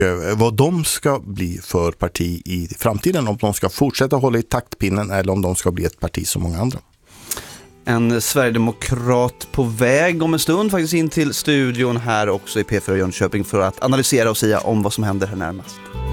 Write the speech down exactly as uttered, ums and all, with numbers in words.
eh, vad de ska bli för parti i framtiden, om de ska fortsätta hålla i taktpinnen eller om de ska bli ett parti som många andra. En Sverigedemokrat på väg om en stund faktiskt in till studion här också i P fyra Jönköping för att analysera och säga om vad som händer här närmast.